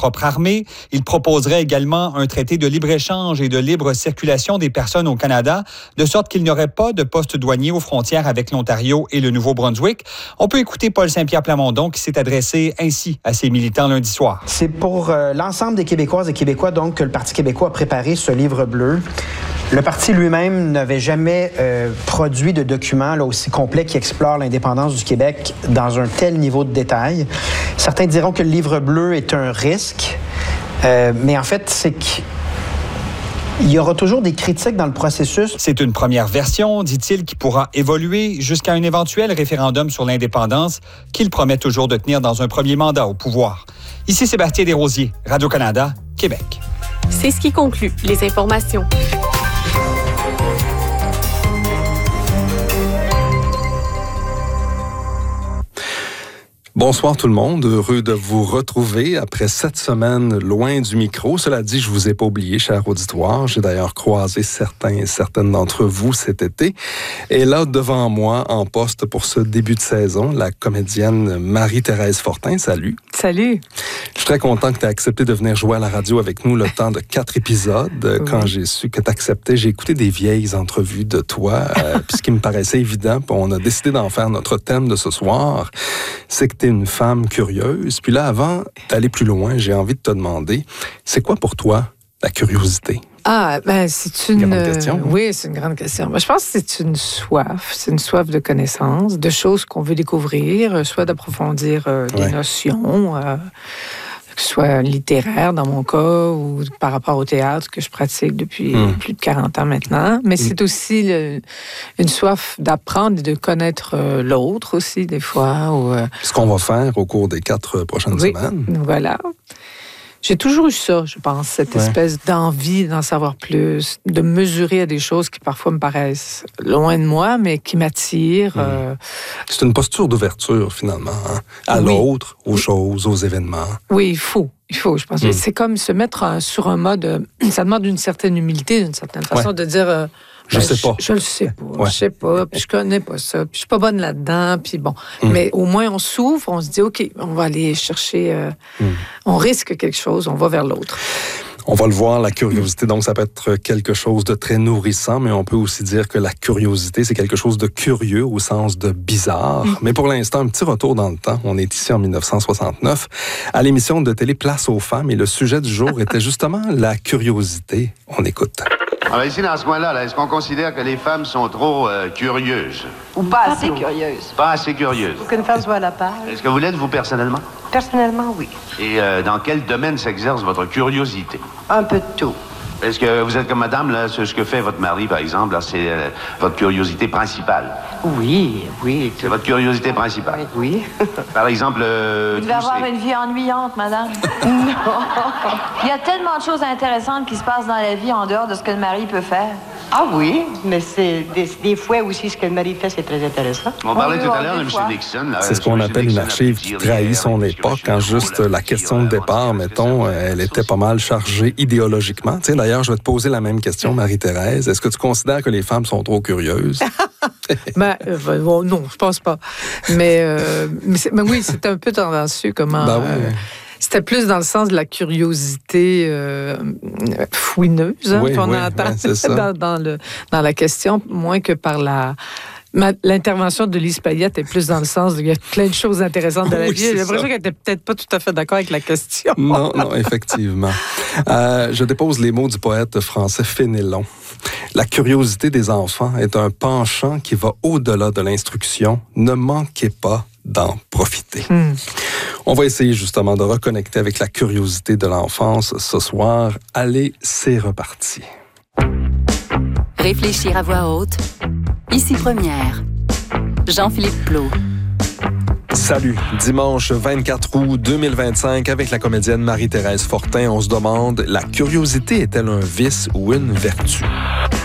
propre armée. Il proposerait également un traité de libre-échange et de libre circulation des personnes au Canada, de sorte qu'il n'y aurait pas de poste douanier aux frontières avec l'Ontario et le Nouveau-Brunswick. On peut écouter Paul Saint-Pierre Plamondon qui s'est adressé ainsi à ses militants lundi soir. C'est pour l'ensemble des Québécoises et Québécois donc que le Parti québécois a préparé ce livre bleu. Le parti lui-même n'avait jamais produit de document là, aussi complet qui explore l'indépendance du Québec dans un tel niveau de détail. Certains diront que le livre bleu est un risque, mais en fait, c'est qu'il y aura toujours des critiques dans le processus. C'est une première version, dit-il, qui pourra évoluer jusqu'à un éventuel référendum sur l'indépendance qu'il promet toujours de tenir dans un premier mandat au pouvoir. Ici Sébastien Desrosiers, Radio-Canada, Québec. C'est ce qui conclut les informations. Bonsoir tout le monde, heureux de vous retrouver après 7 semaines loin du micro. Cela dit, je vous ai pas oublié, cher auditoire. J'ai d'ailleurs croisé certains et certaines d'entre vous cet été. Et là, devant moi, en poste pour ce début de saison, la comédienne Marie-Thérèse Fortin. Salut. Salut. Je suis très content que tu aies accepté de venir jouer à la radio avec nous le temps de 4 épisodes. Oui. Quand j'ai su que tu acceptais, j'ai écouté des vieilles entrevues de toi, puis ce qui me paraissait évident, puis on a décidé d'en faire notre thème de ce soir, c'est que tu es une femme curieuse. Puis là, avant d'aller plus loin, j'ai envie de te demander, c'est quoi pour toi la curiosité? C'est une grande question. Oui, c'est une grande question. Je pense que c'est une soif. C'est une soif de connaissances, de choses qu'on veut découvrir, soit d'approfondir des notions, que ce soit littéraire dans mon cas ou par rapport au théâtre que je pratique depuis plus de 40 ans maintenant. Mais c'est aussi une soif d'apprendre et de connaître l'autre aussi, des fois. Ce qu'on va faire au cours des 4 prochaines semaines. Voilà. J'ai toujours eu ça, je pense, cette espèce d'envie d'en savoir plus, de mesurer à des choses qui parfois me paraissent loin de moi, mais qui m'attirent. C'est une posture d'ouverture, finalement, à l'autre, aux choses, aux événements. Oui, il faut, je pense. C'est comme se mettre sur un mode... ça demande une certaine humilité, d'une certaine façon, de dire... Je le sais pas. Je le sais pas. Je sais pas, puis je connais pas ça, puis je suis pas bonne là-dedans, puis bon. Mais au moins, on s'ouvre, on se dit, OK, on va aller chercher... On risque quelque chose, on va vers l'autre. On va le voir, la curiosité, donc ça peut être quelque chose de très nourrissant, mais on peut aussi dire que la curiosité, c'est quelque chose de curieux au sens de bizarre. Mais pour l'instant, un petit retour dans le temps. On est ici en 1969, à l'émission de télé Place aux femmes, et le sujet du jour était justement la curiosité. On écoute. Alors ici, dans ce coin-là, est-ce qu'on considère que les femmes sont trop curieuses? Ou pas assez curieuses? Pas assez curieuses. Faut qu'une femme soit à la page. Est-ce que vous l'êtes, vous, personnellement? Personnellement, oui. Et dans quel domaine s'exerce votre curiosité? Un peu de tout. Est-ce que vous êtes comme madame, là, ce que fait votre mari, par exemple, là, c'est votre curiosité principale? Oui. C'est votre curiosité principale? Oui. Par exemple... Vous devez avoir une vie ennuyante, madame. Non. Il y a tellement de choses intéressantes qui se passent dans la vie en dehors de ce que le mari peut faire. Ah oui, mais c'est des fois aussi ce que le mari fait, c'est très intéressant. On parlait tout à l'heure de M. Nixon. C'est ce qu'on appelle une archive qui trahit son époque, quand juste la question de départ, mettons, elle était pas mal chargée idéologiquement. Tu sais, d'ailleurs, je vais te poser la même question, Marie-Thérèse. Est-ce que tu considères que les femmes sont trop curieuses? Non, je pense pas. Mais oui, c'est un peu tendancieux comment... C'était plus dans le sens de la curiosité fouineuse qu'on entend dans la question, moins que par l'intervention de Lise Payette est plus dans le sens il y a plein de choses intéressantes dans la vie. J'ai l'impression qu'elle n'était peut-être pas tout à fait d'accord avec la question. Non, effectivement. Je dépose les mots du poète français Fénelon. La curiosité des enfants est un penchant qui va au-delà de l'instruction. Ne manquez pas d'en profiter. On va essayer justement de reconnecter avec la curiosité de l'enfance ce soir. Allez, c'est reparti. Réfléchir à voix haute. Ici Première. Jean-Philippe Plot. Salut, dimanche 24 août 2025 avec la comédienne Marie-Thérèse Fortin. On se demande, la curiosité est-elle un vice ou une vertu?